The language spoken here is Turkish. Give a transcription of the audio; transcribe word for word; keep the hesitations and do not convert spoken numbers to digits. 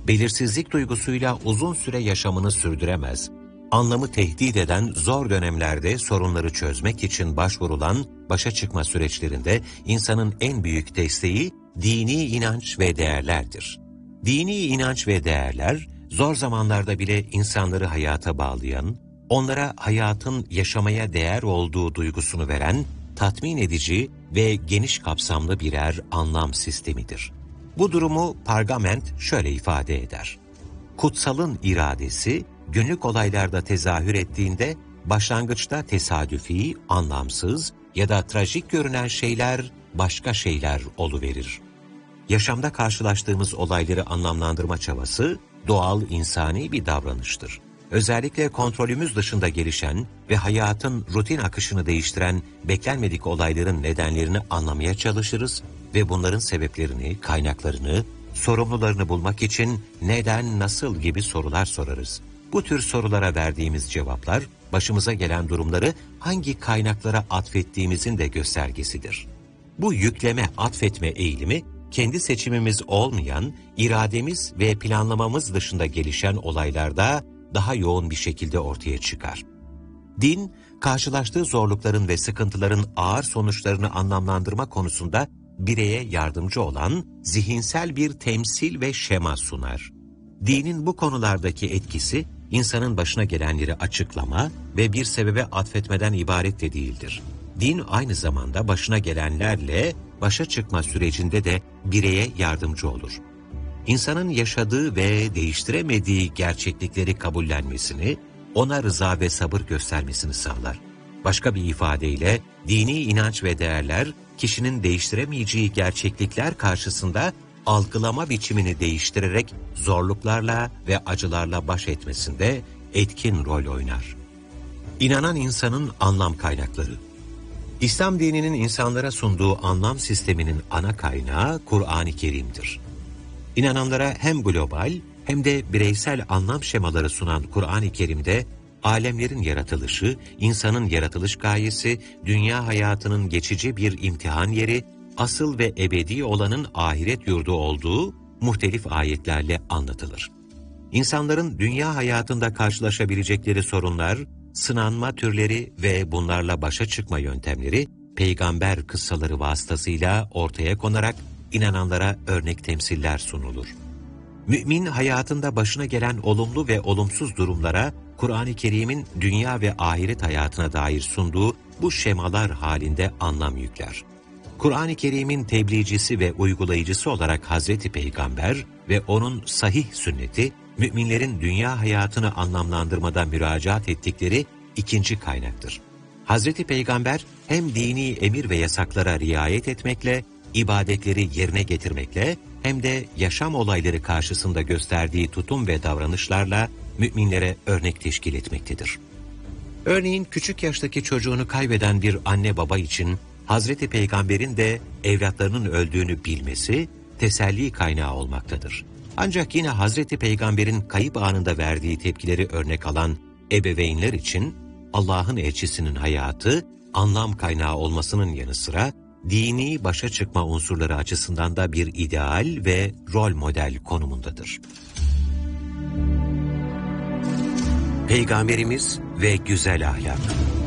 belirsizlik duygusuyla uzun süre yaşamını sürdüremez. Anlamı tehdit eden zor dönemlerde sorunları çözmek için başvurulan başa çıkma süreçlerinde insanın en büyük desteği dini inanç ve değerlerdir. Dini inanç ve değerler, zor zamanlarda bile insanları hayata bağlayan, onlara hayatın yaşamaya değer olduğu duygusunu veren, tatmin edici ve geniş kapsamlı birer anlam sistemidir. Bu durumu Pargament şöyle ifade eder: kutsalın iradesi, günlük olaylarda tezahür ettiğinde, başlangıçta tesadüfi, anlamsız ya da trajik görünen şeyler başka şeyler oluverir. Yaşamda karşılaştığımız olayları anlamlandırma çabası, doğal insani bir davranıştır. Özellikle kontrolümüz dışında gelişen ve hayatın rutin akışını değiştiren beklenmedik olayların nedenlerini anlamaya çalışırız ve bunların sebeplerini, kaynaklarını, sorumlularını bulmak için neden, nasıl gibi sorular sorarız. Bu tür sorulara verdiğimiz cevaplar, başımıza gelen durumları hangi kaynaklara atfettiğimizin de göstergesidir. Bu yükleme, atfetme eğilimi, kendi seçimimiz olmayan, irademiz ve planlamamız dışında gelişen olaylarda daha yoğun bir şekilde ortaya çıkar. Din, karşılaştığı zorlukların ve sıkıntıların ağır sonuçlarını anlamlandırma konusunda bireye yardımcı olan zihinsel bir temsil ve şema sunar. Dinin bu konulardaki etkisi, insanın başına gelenleri açıklama ve bir sebebe atfetmeden ibaret de değildir. Din aynı zamanda başına gelenlerle başa çıkma sürecinde de bireye yardımcı olur. İnsanın yaşadığı ve değiştiremediği gerçeklikleri kabullenmesini, ona rıza ve sabır göstermesini sağlar. Başka bir ifadeyle, dini inanç ve değerler, kişinin değiştiremeyeceği gerçeklikler karşısında algılama biçimini değiştirerek zorluklarla ve acılarla baş etmesinde etkin rol oynar. İnanan insanın anlam kaynakları. İslam dininin insanlara sunduğu anlam sisteminin ana kaynağı Kur'an-ı Kerim'dir. İnananlara hem global hem de bireysel anlam şemaları sunan Kur'an-ı Kerim'de alemlerin yaratılışı, insanın yaratılış gayesi, dünya hayatının geçici bir imtihan yeri, asıl ve ebedi olanın ahiret yurdu olduğu muhtelif ayetlerle anlatılır. İnsanların dünya hayatında karşılaşabilecekleri sorunlar, sınanma türleri ve bunlarla başa çıkma yöntemleri, peygamber kıssaları vasıtasıyla ortaya konarak inananlara örnek temsiller sunulur. Mümin hayatında başına gelen olumlu ve olumsuz durumlara, Kur'an-ı Kerim'in dünya ve ahiret hayatına dair sunduğu bu şemalar halinde anlam yükler. Kur'an-ı Kerim'in tebliğcisi ve uygulayıcısı olarak Hazreti Peygamber ve onun sahih sünneti, müminlerin dünya hayatını anlamlandırmada müracaat ettikleri ikinci kaynaktır. Hazreti Peygamber hem dini emir ve yasaklara riayet etmekle, ibadetleri yerine getirmekle, hem de yaşam olayları karşısında gösterdiği tutum ve davranışlarla müminlere örnek teşkil etmektedir. Örneğin küçük yaştaki çocuğunu kaybeden bir anne baba için Hazreti Peygamber'in de evlatlarının öldüğünü bilmesi teselli kaynağı olmaktadır. Ancak yine Hazreti Peygamber'in kayıp anında verdiği tepkileri örnek alan ebeveynler için Allah'ın elçisinin hayatı anlam kaynağı olmasının yanı sıra dini başa çıkma unsurları açısından da bir ideal ve rol model konumundadır. Peygamberimiz ve güzel ahlak.